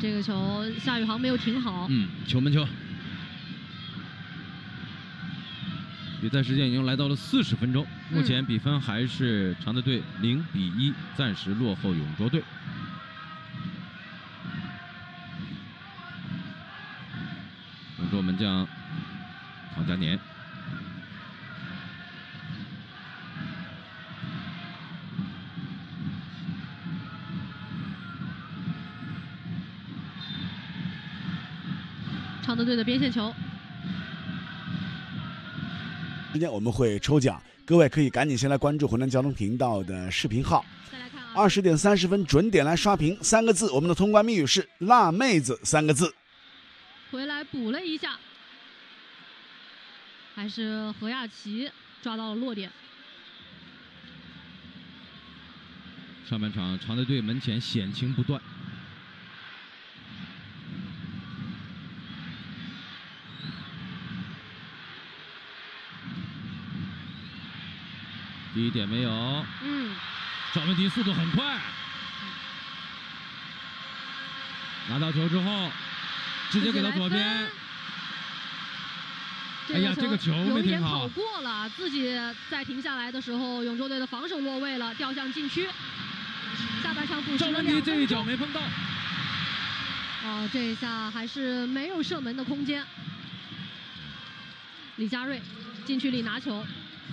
这个球夏宇航没有停好。 球门球。比赛时间已经来到了40分钟，目前比分还是常德队0-1，暂时落后永州队。永州门将唐佳年。 常德队的边线球， 时间我们会抽奖，各位可以赶紧先来关注湖南交通频道的视频号。 再来看啊 20点30分准点来刷屏，3个字，我们的通关密语是“辣妹子”3个字。 回来补了一下，还是何亚琪抓到了落点。 上半场常德队门前险情不断。 第一点没有，赵文迪速度很快，拿到球之后，直接给到左边。哎呀，这个球没停好， 有一点跑过了，自己再停下来的时候，永州队的防守落位了，掉向禁区。下半场补时了2分钟。赵文迪这一脚没碰到。 哦，这一下还是没有射门的空间。李佳瑞禁区里拿球。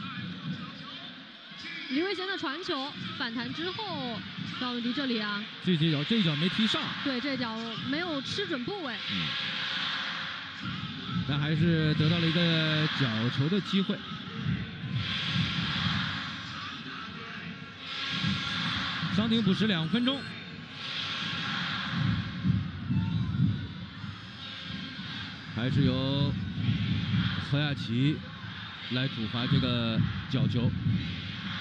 李慧贤的传球反弹之后，赵文迪这里啊， 这一脚没踢上， 对，这脚没有吃准部位， 但还是得到了一个角球的机会。伤停补时2分钟，还是由何亚琪来主罚这个角球。